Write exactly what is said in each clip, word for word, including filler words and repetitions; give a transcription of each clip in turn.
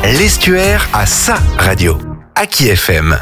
L'Estuaire a sa radio. Aki F M.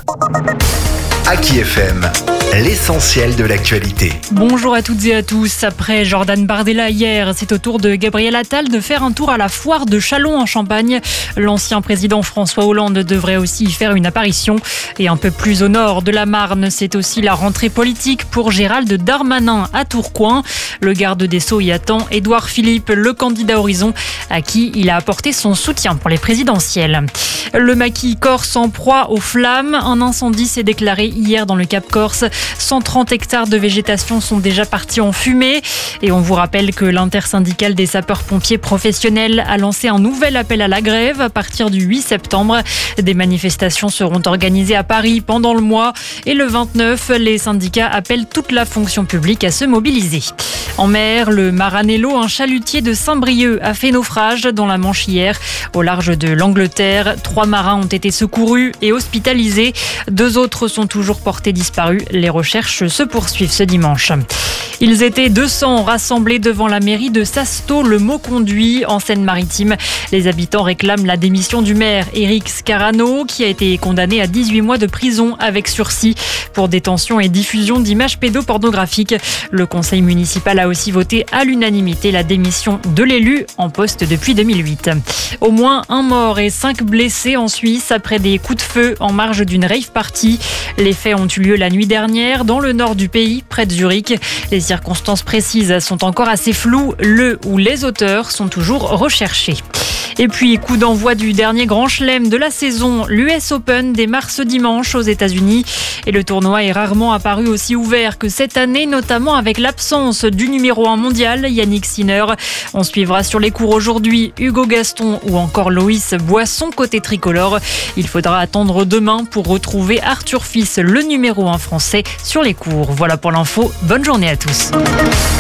Aki F M, l'essentiel de l'actualité. Bonjour à toutes et à tous. Après Jordan Bardella hier, c'est au tour de Gabriel Attal de faire un tour à la foire de Châlons en Champagne. L'ancien président François Hollande devrait aussi y faire une apparition. Et un peu plus au nord de la Marne, c'est aussi la rentrée politique pour Gérald Darmanin à Tourcoing. Le garde des Sceaux y attend Édouard Philippe, le candidat Horizon, à qui il a apporté son soutien pour les présidentielles. Le maquis corse en proie aux flammes. Un incendie s'est déclaré hier dans le Cap Corse. cent trente hectares de végétation sont déjà partis en fumée. Et on vous rappelle que l'intersyndicale des sapeurs-pompiers professionnels a lancé un nouvel appel à la grève à partir du huit septembre. Des manifestations seront organisées à Paris pendant le mois. Et le vingt-neuf, les syndicats appellent toute la fonction publique à se mobiliser. En mer, le Maranello, un chalutier de Saint-Brieuc, a fait naufrage dans la Manche hier, au large de l'Angleterre. Trois marins ont été secourus et hospitalisés. Deux autres sont toujours portés disparus. Les recherches se poursuivent ce dimanche. Ils étaient deux cents rassemblés devant la mairie de Sasto-le-Mauconduit en Seine-Maritime. Les habitants réclament la démission du maire Éric Scarano, qui a été condamné à dix-huit mois de prison avec sursis pour détention et diffusion d'images pédopornographiques. Le conseil municipal a aussi voté à l'unanimité la démission de l'élu en poste depuis deux mille huit. Au moins un mort et cinq blessés en Suisse après des coups de feu en marge d'une rave party. Les faits ont eu lieu la nuit dernière dans le nord du pays, près de Zurich. Les circonstances précises sont encore assez floues. Le ou les auteurs sont toujours recherchés. Et puis, coup d'envoi du dernier grand chelem de la saison. L'U S Open démarre ce dimanche aux États-Unis. Et le tournoi est rarement apparu aussi ouvert que cette année, notamment avec l'absence du numéro un mondial, Yannick Sinner. On suivra sur les cours aujourd'hui Hugo Gaston ou encore Loïs Boisson côté tricolore. Il faudra attendre demain pour retrouver Arthur Fils, le numéro un français, sur les cours. Voilà pour l'info. Bonne journée à tous.